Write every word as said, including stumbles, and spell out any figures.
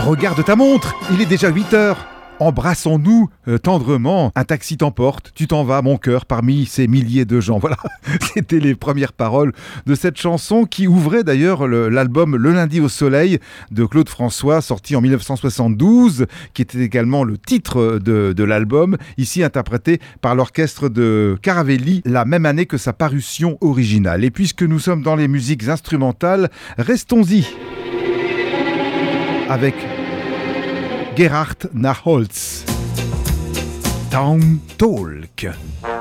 Regarde ta montre, il est déjà huit heures. Embrassons-nous euh, tendrement, un taxi t'emporte, tu t'en vas, mon cœur, parmi ces milliers de gens. Voilà, c'était les premières paroles de cette chanson qui ouvrait d'ailleurs le, l'album Le Lundi au Soleil de Claude François, sorti en dix-neuf cent soixante-douze, qui était également le titre de, de l'album, ici interprété par l'orchestre de Caravelli, la même année que sa parution originale. Et puisque nous sommes dans les musiques instrumentales, restons-y avec Gerhard Nachholz. Town Talk.